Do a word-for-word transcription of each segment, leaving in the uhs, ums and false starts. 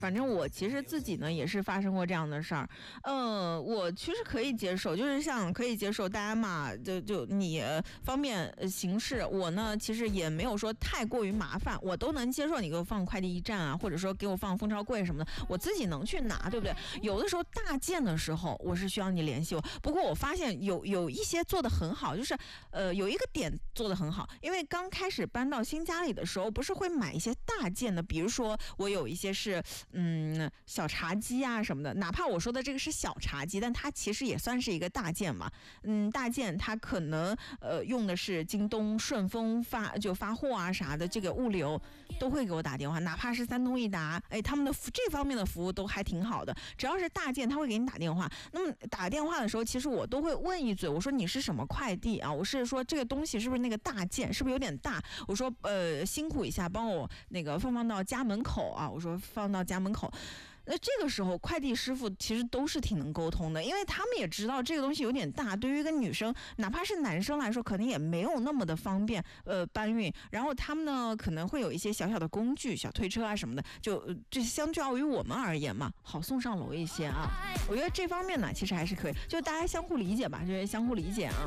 反正我其实自己呢也是发生过这样的事儿，呃，我其实可以接受，就是像可以接受大家嘛，就就你方便行事，我呢其实也没有说太过于麻烦，我都能接受你给我放快递驿站啊，或者说给我放蜂巢柜什么的，我自己能去拿，对不对？有的时候大件的时候，我是需要你联系我。不过我发现有有一些做得很好，就是呃有一个点做得很好，因为刚开始搬到新家里的时候，不是会买一些大件的，比如说我有一些是。嗯，小茶几啊什么的，哪怕我说的这个是小茶几，但它其实也算是一个大件嘛。嗯，大件它可能呃用的是京东、顺丰发就发货啊啥的，这个物流都会给我打电话，哪怕是三通一达，哎，他们的这方面的服务都还挺好的。只要是大件，他会给你打电话。那么打电话的时候，其实我都会问一嘴，我说你是什么快递啊？我是说这个东西是不是那个大件，是不是有点大？我说呃辛苦一下，帮我那个放放到家门口啊。我说放到家门口。那这个时候快递师傅其实都是挺能沟通的，因为他们也知道这个东西有点大，对于一个女生哪怕是男生来说可能也没有那么的方便呃搬运，然后他们呢可能会有一些小小的工具，小推车啊什么的，就、呃、这相较于我们而言嘛，好送上楼一些啊。我觉得这方面呢其实还是可以，就大家相互理解吧，就是相互理解啊。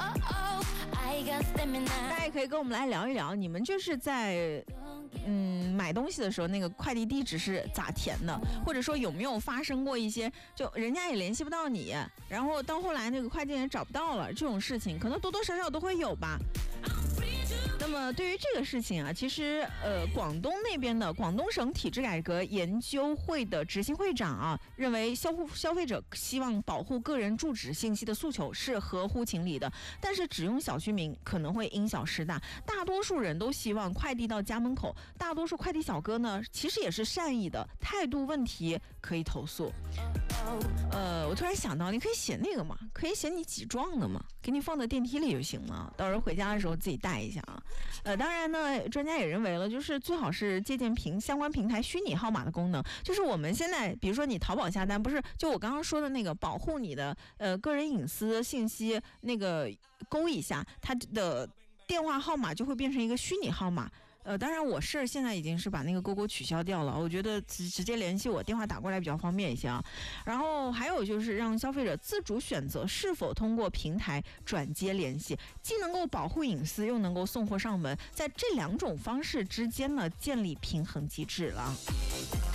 大家也可以跟我们来聊一聊，你们就是在嗯买东西的时候那个快递地址是咋填的，或者说有没有发生过一些就人家也联系不到你，然后到后来那个快递员找不到了这种事情，可能多多少少都会有吧。那么对于这个事情啊，其实呃，广东那边的广东省体制改革研究会的执行会长啊，认为消消费者希望保护个人住址信息的诉求是合乎情理的，但是只用小居民可能会因小失大，大多数人都希望快递到家门口，大多数快递小哥呢，其实也是善意的，态度问题可以投诉。呃，我突然想到，你可以写那个嘛，可以写你几幢的嘛，给你放在电梯里就行了，到时候回家的时候自己带一下啊。呃，当然呢，专家也认为了，就是最好是借鉴平相关平台虚拟号码的功能，就是我们现在比如说你淘宝下单，不是就我刚刚说的那个保护你的呃个人隐私信息，那个勾一下，它的电话号码就会变成一个虚拟号码。呃，当然我是现在已经是把那个勾勾取消掉了，我觉得直直接联系我，电话打过来比较方便一些啊。然后还有就是让消费者自主选择是否通过平台转接联系，既能够保护隐私，又能够送货上门，在这两种方式之间呢，建立平衡机制了。